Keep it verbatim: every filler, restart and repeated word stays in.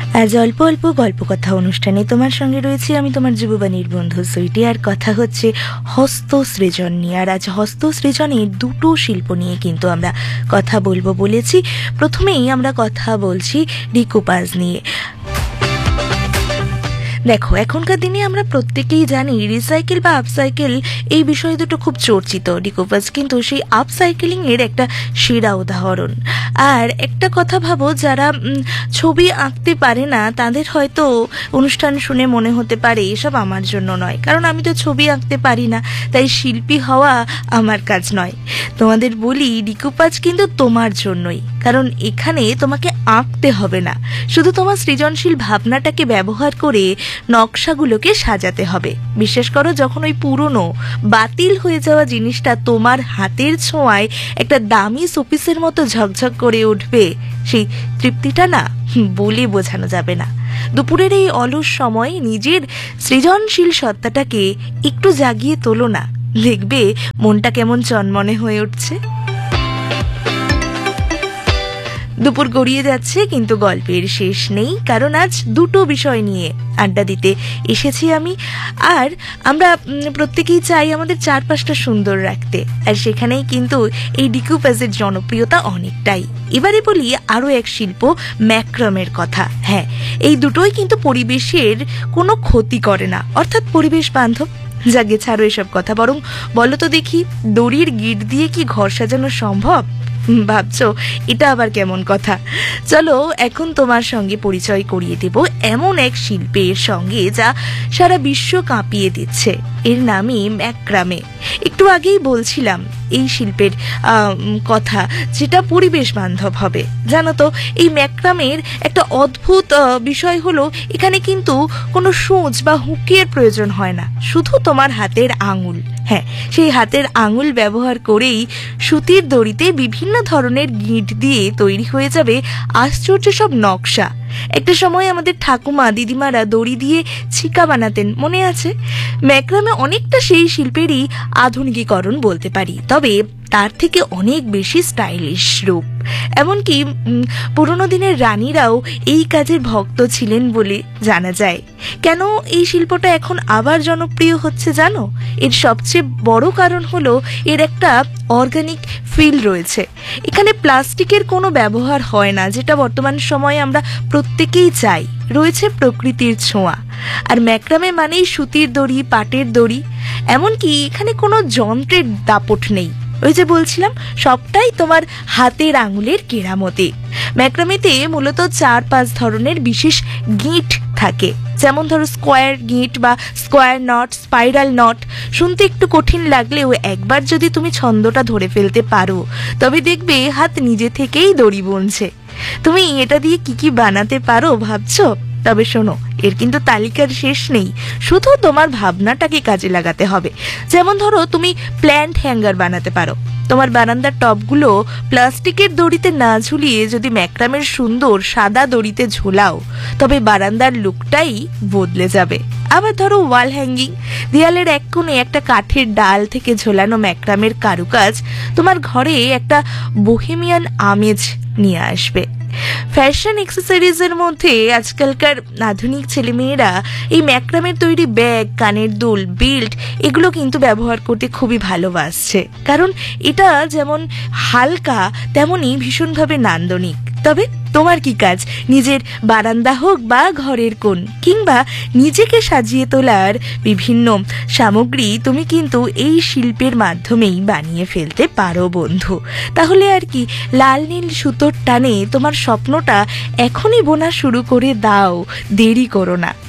আজ অল্প অল্প গল্প কথা অনুষ্ঠানে তোমার সঙ্গে রয়েছি আমি, তোমার যুববাণীর বন্ধু সুইটি। আর কথা হচ্ছে হস্তসৃজন নিয়ে। আর আজ হস্তসৃজনের দুটো শিল্প নিয়ে কিন্তু আমরা কথা বলবো বলেছি। প্রথমেই আমরা কথা বলছি ডিকুপাজ নিয়ে। দেখো, এখনকার দিনে আমরা প্রত্যেকেই জানি রিসাইকেল বা আপসাইকেল এই বিষয় দুটো খুব চর্চিত। ডিকুপাজ কিন্তু সেই আপসাইকেলিং এর একটা সেরা উদাহরণ। আর একটা কথা ভাবো, যারা ছবি আঁকতে পারে না তাদের হয়তো অনুষ্ঠান শুনে মনে হতে পারে এসব আমার জন্য নয়, কারণ আমি তো ছবি আঁকতে পারি না, তাই শিল্পী হওয়া আমার কাজ নয়। তোমাদের বলি, ডিকুপাজ কিন্তু তোমার জন্যই, কারণ এখানে তোমাকে আঁকতে হবে না, শুধু তোমার সৃজনশীল ভাবনাটাকে ব্যবহার করে নকশাগুলোকে সাজাতে হবে। বিশ্বাস করো, যখন ওই পুরনো বাতিল হয়ে যাওয়া জিনিসটা তোমার হাতের ছোঁয়ায় একটা দামি শোপিসের মতো ঝকঝক করে উঠবে, সেই তৃপ্তিটা না বলে বোঝানো যাবে না। দুপুরের এই অলস সময় নিজের সৃজনশীল সত্তাটাকে একটু জাগিয়ে তোলো না, দেখবে মনটা কেমন চনমনে হয়ে উঠছে। দুপুর গড়িয়ে যাচ্ছে, কিন্তু গল্পের শেষ নেই, কারণ আজ দুটো বিষয় নিয়ে আড্ডা দিতে এসেছি আমি। আর আমরা প্রত্যেকেই চাই আমাদের চারপাশটা সুন্দর রাখতে, আর সেখানেই কিন্তু এই ডিকুপাজের জনপ্রিয়তা অনেকটাই। এবারে বলি আরও এক শিল্প, ম্যাক্রামের কথা। হ্যাঁ, এই দুটোই কিন্তু পরিবেশের কোনো ক্ষতি করে না, অর্থাৎ পরিবেশ বান্ধব। যাকে ছাড়ো এসব কথা, বরং বলো তো দেখি, দড়ির গিট দিয়ে কি ঘর সাজানো সম্ভব? ভাবছো এটা আবার কেমন কথা? চলো এখন তোমার সঙ্গে পরিচয় করিয়ে দেব এমন এক শিল্পের সঙ্গে যা সারা বিশ্ব কাঁপিয়ে দিচ্ছে। এর নামই ম্যাক্রামে। একটু আগেই বলছিলাম এই শিল্পের কথা, যেটা পরিবেশ বান্ধব হবে। জানো তো, এই ম্যাক্রামের একটা অদ্ভুত বিষয় হলো, এখানে কিন্তু কোনো সূচ বা হুকের প্রয়োজন হয় না, শুধু তোমার হাতের আঙুল। হ্যাঁ, সেই হাতের আঙুল ব্যবহার করেই সুতির দড়িতে বিভিন্ন ধরনের গিঁট দিয়ে তৈরি হয়ে যাবে আশ্চর্য সব নকশা। একটা সময় আমাদের ঠাকুমা দিদিমারা দড়ি দিয়ে ছিকা বানাতেন, মনে আছে? ম্যাক্রামে অনেকটা সেই শিল্পেরই আধুনিকীকরণ বলতে পারি, তবে তার থেকে অনেক বেশি স্টাইলিশ রূপ। এমনকি পুরোনো দিনের রানীরাও এই কাজের ভক্ত ছিলেন বলে জানা যায়। কেন এই শিল্পটা এখন আবার জনপ্রিয় হচ্ছে জানো? এর সবচেয়ে বড় কারণ হলো এর একটা অর্গানিক ফিল রয়েছে। এখানে প্লাস্টিকের কোনো ব্যবহার হয় না, যেটা বর্তমান সময়ে আমরা প্রত্যেকেই চাই। রয়েছে প্রকৃতির ছোঁয়া। আর ম্যাক্রামে মানেই সুতির দড়ি, পাটের দড়ি, এমনকি এখানে কোনো যন্ত্রের দাপট নেই। ওই যে বলছিলাম, সবটাই তোমার হাতের আঙুলের কেরামতি। ম্যাক্রামেতে মূলত চার পাঁচ ধরনের বিশেষ গিঁট থাকে, যেমন ধরো স্কোয়ার গিঁট বা স্কোয়ার নট, স্পাইরাল নট। শুনতে একটু কঠিন লাগলেও একবার যদি তুমি ছন্দটা ধরে ফেলতে পারো, তবে দেখবে হাত নিজে থেকেই দড়ি বুনছে। তুমি এটা দিয়ে কি কি বানাতে পারো ভাবছো? তবে শোনো, এর কিন্তু তালিকার শেষ নেই, শুধু তোমার ভাবনাটাকে কাজে লাগাতে হবে। যেমন ধরো, তুমি প্ল্যান্ট হ্যাঙ্গার বানাতে পারো। তোমার বারান্দার টবগুলো প্লাস্টিকের দড়িতে না ঝুলিয়ে যদি ম্যাক্রামের সুন্দর সাদা দড়িতে ঝোলাও, তবে বারান্দার লুকটাই বদলে যাবে। আবার ধরো ওয়াল হ্যাঙ্গিং, দেয়ালের এক কোণে একটা কাঠের ডাল থেকে ঝোলানো ম্যাক্রামের কারুকাজ তোমার ঘরে একটা বোহেমিয়ান আমেজ নিয়ে আসবে। ফ্যাশন অ্যাক্সেসরিজের মধ্যে আজকালকার আধুনিক ছেলেমেয়েরা এই ম্যাক্রামের তৈরি ব্যাগ, কানের দুল, বেল্ট এগুলো কিন্তু ব্যবহার করতে খুবই ভালোবাসছে, কারণ এটা যেমন হালকা তেমনই ভীষণভাবে নান্দনিক। তবে তোমার কি কাজ? নিজের বারান্দা হোক বা ঘরের কোণ, কিংবা নিজেকে সাজিয়ে তোলার বিভিন্ন সামগ্রী তুমি কিন্তু এই শিল্পের মাধ্যমেই বানিয়ে ফেলতে পারো বন্ধু। তাহলে আর কি, লাল নীল সুতোর টানে তোমার স্বপ্নটা এখনই বোনা শুরু করে দাও, দেরি করো না।